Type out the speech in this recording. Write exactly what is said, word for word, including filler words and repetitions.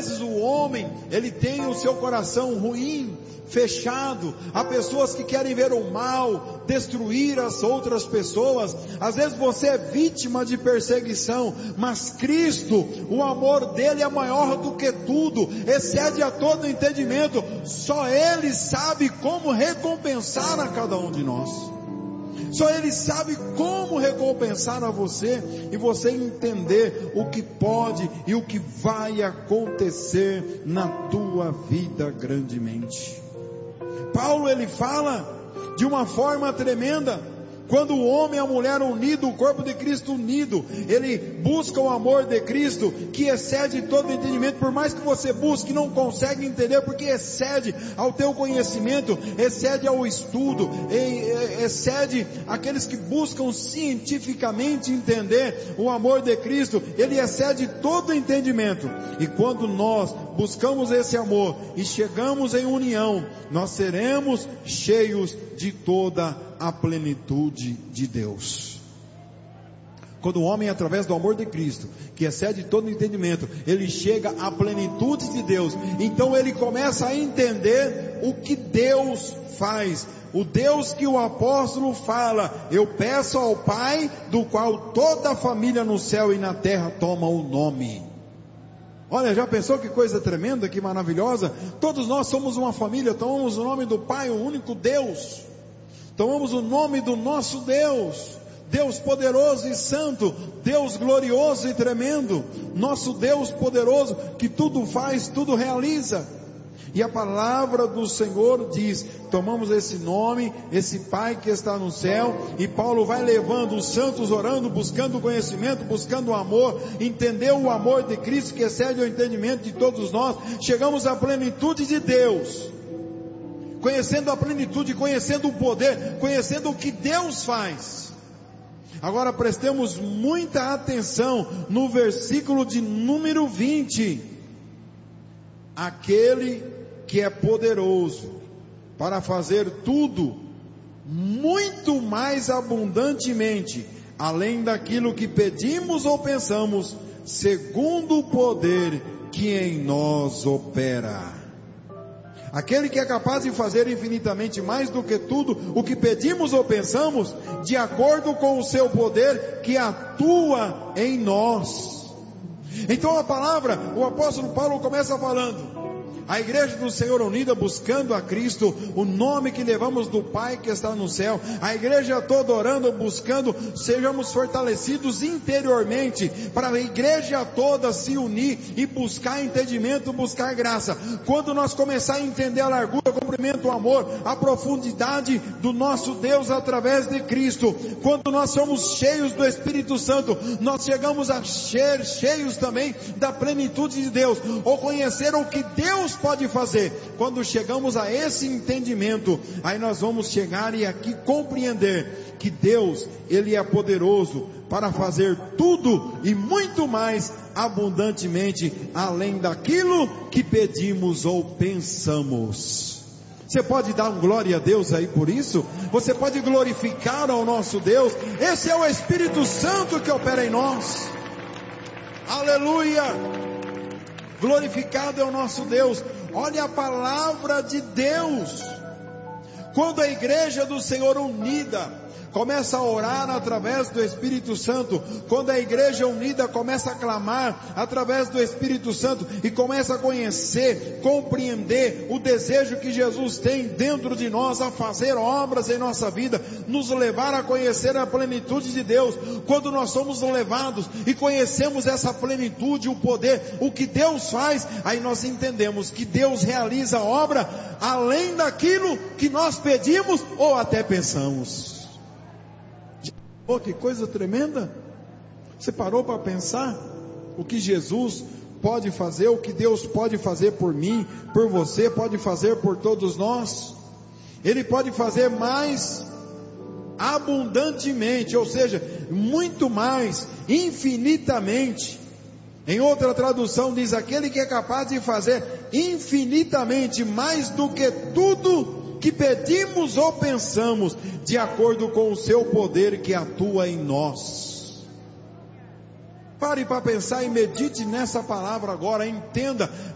vezes o homem, ele tem o seu coração ruim, fechado. Há pessoas que querem ver o mal, destruir as outras pessoas. Às vezes você é vítima de perseguição, mas Cristo, o amor dele é maior do que tudo, excede a todo entendimento. Só Ele sabe como recompensar a cada um de nós. Só Ele sabe como recompensar a você, e você entender o que pode e o que vai acontecer na tua vida grandemente. Paulo, ele fala de uma forma tremenda. Quando o homem e a mulher unido, o corpo de Cristo unido, ele busca o amor de Cristo, que excede todo entendimento. Por mais que você busque, não consegue entender, porque excede ao teu conhecimento, excede ao estudo, excede aqueles que buscam cientificamente entender o amor de Cristo. Ele excede todo entendimento. E quando nós buscamos esse amor e chegamos em união, nós seremos cheios de toda a plenitude de Deus. Quando o homem, através do amor de Cristo, que excede todo entendimento, ele chega à plenitude de Deus, então ele começa a entender o que Deus faz. O Deus que o apóstolo fala: eu peço ao Pai, do qual toda a família no céu e na terra toma o nome. Olha, já pensou que coisa tremenda, que maravilhosa? Todos nós somos uma família, tomamos o nome do Pai, o único Deus. Tomamos o nome do nosso Deus, Deus poderoso e santo, Deus glorioso e tremendo, nosso Deus poderoso, que tudo faz, tudo realiza. E a palavra do Senhor diz, tomamos esse nome, esse Pai que está no céu, e Paulo vai levando os santos, orando, buscando conhecimento, buscando o amor, entendeu o amor de Cristo que excede o entendimento de todos nós. Chegamos à plenitude de Deus, conhecendo a plenitude, conhecendo o poder, conhecendo o que Deus faz. Agora prestemos muita atenção no versículo de número vinte. Aquele que é poderoso para fazer tudo, muito mais abundantemente, além daquilo que pedimos ou pensamos, segundo o poder que em nós opera. Aquele que é capaz de fazer infinitamente mais do que tudo o que pedimos ou pensamos, de acordo com o seu poder que atua em nós. Então a palavra, o apóstolo Paulo começa falando: a igreja do Senhor unida, buscando a Cristo, o nome que levamos do Pai que está no céu, a igreja toda orando, buscando, sejamos fortalecidos interiormente, para a igreja toda se unir e buscar entendimento, buscar graça. Quando nós começar a entender a largura, o comprimento, o amor, a profundidade do nosso Deus através de Cristo, quando nós somos cheios do Espírito Santo, nós chegamos a ser cheios também da plenitude de Deus, ou conhecer o que Deus pode fazer. Quando chegamos a esse entendimento, aí nós vamos chegar e aqui compreender que Deus, Ele é poderoso para fazer tudo e muito mais abundantemente, além daquilo que pedimos ou pensamos. Você pode dar um glória a Deus aí por isso? Você pode glorificar ao nosso Deus? Esse é o Espírito Santo que opera em nós. Aleluia! Glorificado é o nosso Deus. Olha a palavra de Deus. Quando a igreja do Senhor unida começa a orar através do Espírito Santo, quando a igreja unida começa a clamar através do Espírito Santo e começa a conhecer, compreender o desejo que Jesus tem dentro de nós, a fazer obras em nossa vida, nos levar a conhecer a plenitude de Deus. Quando nós somos levados e conhecemos essa plenitude, o poder, o que Deus faz, aí nós entendemos que Deus realiza a obra além daquilo que nós pedimos ou até pensamos. Oh, que coisa tremenda! Você parou para pensar o que Jesus pode fazer, o que Deus pode fazer por mim, por você, pode fazer por todos nós? Ele pode fazer mais abundantemente, ou seja, muito mais, infinitamente. Em outra tradução diz: aquele que é capaz de fazer infinitamente mais do que tudo que pedimos ou pensamos, de acordo com o seu poder que atua em nós. Pare para pensar e medite nessa palavra agora, entenda